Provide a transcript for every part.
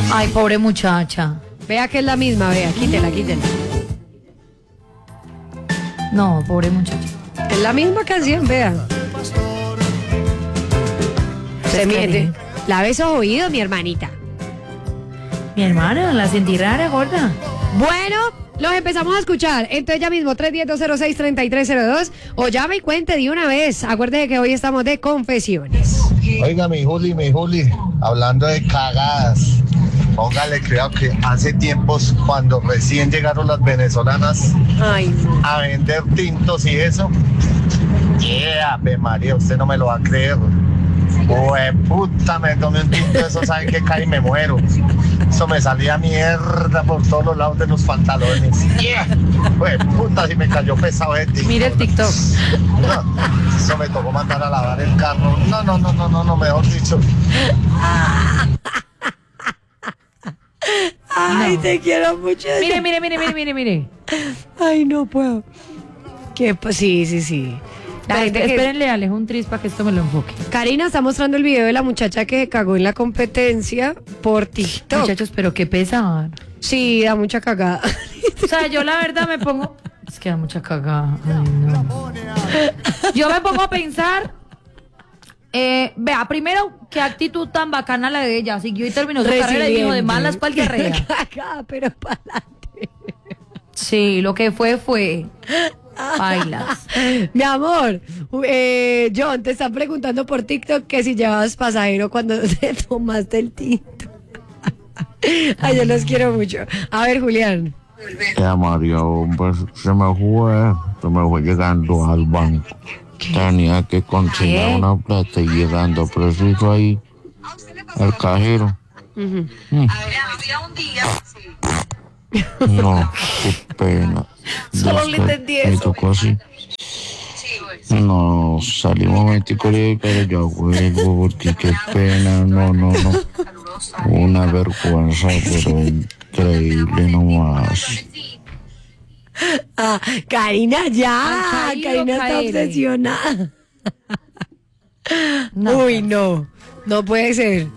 Ay, pobre muchacha. Vea que es la misma, vea, quítela. No, pobre muchacha. Es la misma canción, vea. Se miente. Lave esos oídos, mi hermanita. Mi hermana, la sentí rara, gorda. Bueno, los empezamos a escuchar. Entonces ya mismo, 310-206-3302. O llame y cuente de una vez. Acuérdese que hoy estamos de confesiones. Oiga, mi Juli, hablando de cagadas. Póngale cuidado que hace tiempos, cuando recién llegaron las venezolanas Ay, no. a vender tintos y eso. Ave María, usted no me lo va a creer. Puta, me tomé un tinto, eso sabe que cae y me muero. Eso me salía mierda por todos los lados de los pantalones. Puta, si me cayó pesado de tinto. Mire el TikTok. No, eso me tocó mandar a lavar el carro. No, mejor dicho. Ay, te quiero mucho. Mire. Ay, no puedo. Sí. La gente que... Espérenle, Alejo, un tris para que esto me lo enfoque. Karina está mostrando el video de la muchacha que se cagó en la competencia por TikTok. Muchachos, pero qué pesar. Sí, da mucha cagada. O sea, yo la verdad me pongo... Es que da mucha cagada. Ay, no. Yo me pongo a pensar... vea, primero, qué actitud tan bacana la de ella. Siguió y terminó su carrera y dijo de malas pa'l diarrea. Cagada, pero para adelante. Sí, lo que fue... Bailas. Mi amor, John, te están preguntando por TikTok que si llevabas pasajero cuando te tomaste el tinto. Ay, yo los quiero mucho. A ver, Julián. Mario, pues se me fue llegando al banco. Tenía que consignar una plata y llegando preciso ahí al cajero. No, qué pena. Solo le entendí eso. Me tocó así. No, salí un momentico, pero ya vuelvo porque qué pena. No. Una vergüenza, pero increíble nomás. Karina, ya. Karina está obsesionada. No. Uy, no puede ser.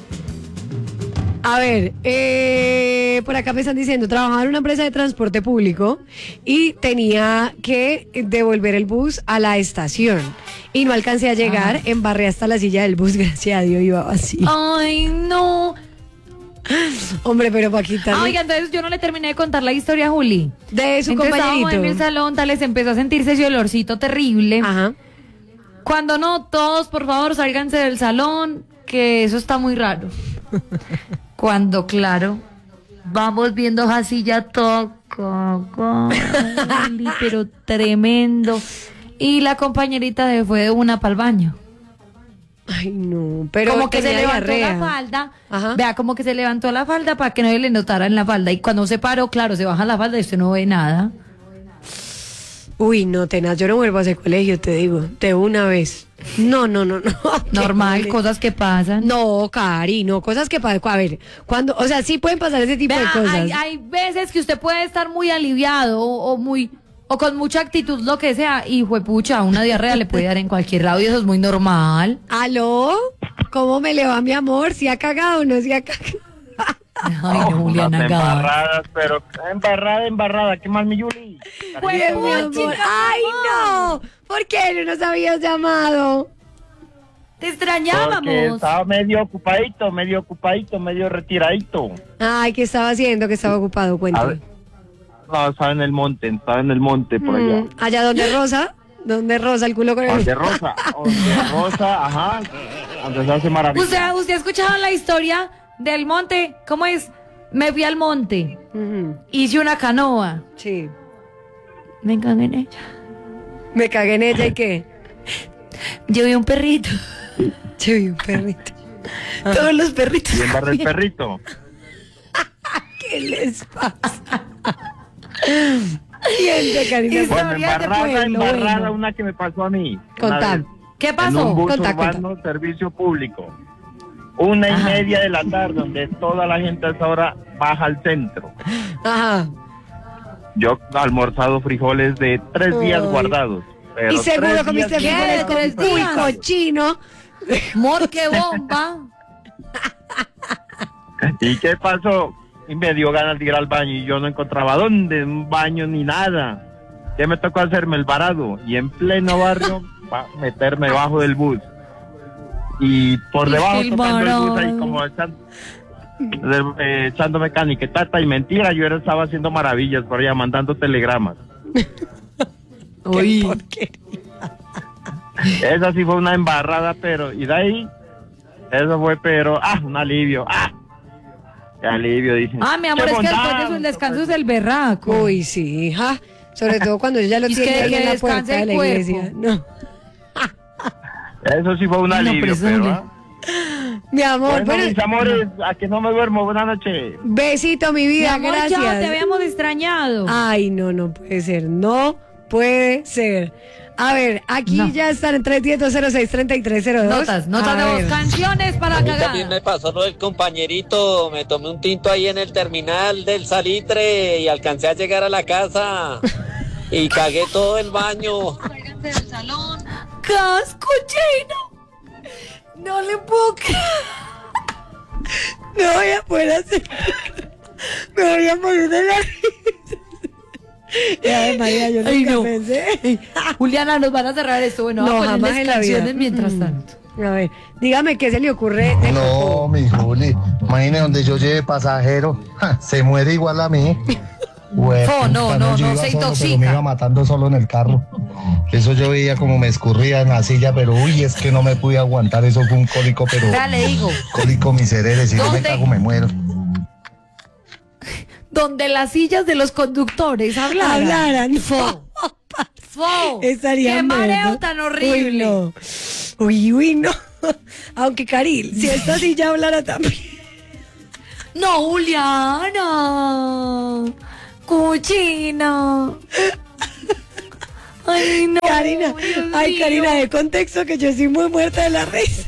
A ver, por acá me están diciendo, trabajaba en una empresa de transporte público y tenía que devolver el bus a la estación y no alcancé a llegar, embarré hasta la silla del bus, gracias a Dios iba vacío. Ay, no. Hombre, pero para quitarle... Oiga, entonces yo no le terminé de contar la historia a Juli. De su entonces, compañerito. En el salón, tal vez empezó a sentirse ese olorcito terrible. Ajá. Cuando no, todos, por favor, sálganse del salón, que eso está muy raro. Cuando, claro, vamos viendo así ya todo, pero tremendo. Y la compañerita se fue de una para el baño. Ay, no, pero como que se levantó diarrea. la falda. Ajá. Vea, como que se levantó la falda para que no se le notara en la falda. Y cuando se paró, claro, se baja la falda y usted no ve nada. Uy, no, tenaz, yo no vuelvo a ese colegio, te digo, de una vez. No. Normal, cosas que pasan. No, Cari, no, cosas que pasan. A ver, cuando, o sea, sí pueden pasar ese tipo de cosas. Hay veces que usted puede estar muy aliviado o con mucha actitud, lo que sea, y juepucha, una diarrea le puede dar en cualquier lado y eso es muy normal. ¿Aló? ¿Cómo me le va, mi amor? ¿Si ha cagado o no si ha cagado? Ay, no, Juliana Gaba. Embarradas, pero embarrada, ¿qué más, mi Yuli? Bien, mi amor. ¡Ay, no! ¿Por qué no nos habías llamado? Te extrañábamos. Porque estaba medio ocupadito, medio retiradito. Ay, ¿qué estaba haciendo? Que estaba ocupado, cuéntame. No, estaba en el monte por allá. ¿Allá donde Rosa? ¿Dónde Rosa, el culo con el... Donde Rosa, ajá. Donde se hace maravilla. ¿Usted ha escuchado la historia del monte? ¿Cómo es? Me fui al monte. Hice una canoa. Sí. Me cagué en ella. ¿Me cagué en ella y qué? Yo vi un perrito. Yo vi un perrito. Todos los perritos. ¿Y embarré el perrito? ¿Qué les pasa? Siente, Karina. Bueno, embarrada, bueno. una que me pasó a mí. Contame. ¿Qué pasó? En un bus Contá. urbano, servicio público. 1:30 de la tarde, donde toda la gente a esa hora baja al centro. Ajá. Yo he almorzado frijoles de 3 días guardados. Pero Y seguro 3 comiste días frijoles con cuy cochino. Mor, qué bomba. ¿Y qué pasó? Y me dio ganas de ir al baño y yo no encontraba dónde, un baño ni nada. ¿Qué me tocó hacerme? El varado. Y en pleno barrio, meterme debajo del bus. Y por debajo tocando el bus ahí como echando mecánica, tata, y mentira, yo estaba haciendo maravillas por allá, mandando telegramas. Qué porquería. Esa sí fue una embarrada, pero, y de ahí, eso fue, pero, un alivio, qué alivio, dice. Mi amor, es que después de su descanso es el berraco. Uy, sí, hija. Sobre todo cuando ella lo Es tiene que ahí en la puerta descanse de la el cuerpo. iglesia. No. Eso sí fue un alivio, pero, Mi amor, bueno, mis amores, a que no me duermo, buenas noches. Besito, mi Mi vida, amor, gracias. ya te habíamos extrañado. Ay, no puede ser, no puede ser. A ver, aquí ya están en 310-06-3302. Notas de voz, canciones para A mí cagar. también me pasó lo del compañerito, me tomé un tinto ahí en el terminal del Salitre y alcancé a llegar a la casa y cagué todo el baño. ¡Casco, Chino! No le puedo creer. No voy a poder hacer. Me voy a morir de la risa. Ay, María, yo Ay, nunca no. pensé. Juliana, nos van a cerrar esto. Bueno, No, vamos a jamás ponerles en la vida. canciones mientras tanto. A ver, dígame qué se le ocurre. de No, Coco? mi Juli, imagine donde yo lleve pasajero, se muere igual a mí. No, no, yo no, iba se solo, intoxica. pero me iba matando solo en el carro. Eso yo veía como me escurría en la silla, pero uy, es que no me pude aguantar, eso fue un cólico, pero Ya le digo, cólico miserere, si yo me ¿Dónde? cago me muero. donde las sillas de los conductores hablaran. Fo. Estaría Qué mareo muerto. tan horrible. Uy, no. Aunque Caril, si esta silla hablara también. No, Juliana. Cochina. Ay, no. Karina, Dios ay, mío. Karina, de contexto que yo estoy muy muerta de la risa.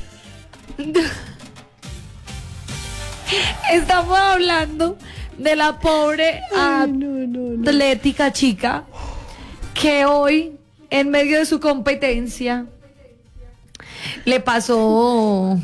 Estamos hablando de la pobre atlética chica que hoy, en medio de su competencia, le pasó,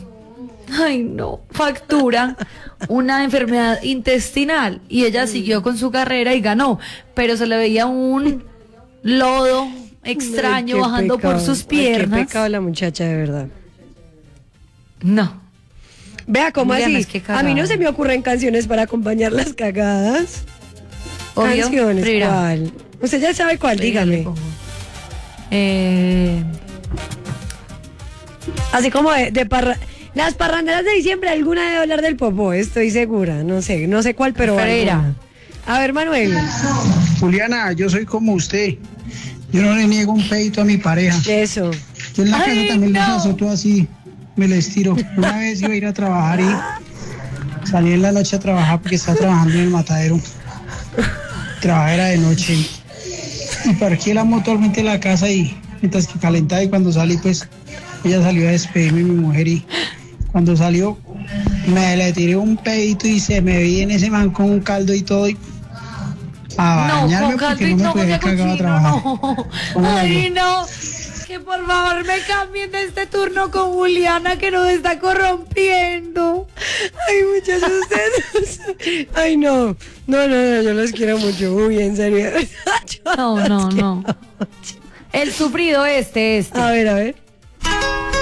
factura una enfermedad intestinal y ella siguió con su carrera y ganó, pero se le veía un lodo extraño Ay, qué bajando pecado. por sus Ay, piernas. qué pecado la muchacha, de verdad. No. Vea, ¿cómo Juliana, así? es que A mí no cagada. se me ocurren canciones para acompañar las cagadas. Obvio, Canciones, Frida. ¿cuál? Usted ya sabe cuál, dígame. Así como las parranderas de diciembre, alguna debe hablar del popó, estoy segura. No sé cuál, pero Pereira. alguna. A ver, Manuel. Juliana, yo soy como usted. Yo no le niego un pedito a mi pareja. Eso. Yo en la casa Ay, también les no. azoto así, me les tiro. Una vez iba a ir a trabajar y salí en la noche a trabajar porque estaba trabajando en el matadero. Trabajaba era de noche. Y parqué la moto al frente de la casa y mientras que calentaba y cuando salí pues ella salió a despedirme, mi mujer, y cuando salió me le tiré un pedito y se me vi en ese man con un caldo y todo y a bañarme porque no me podía cagar a trabajar. No. Ay, no. Que por favor me cambien de este turno con Juliana que nos está corrompiendo. Ay, muchachos, ustedes. Ay, no, yo los quiero mucho. Uy, en serio. Yo los quiero No. mucho. El sufrido este. A ver.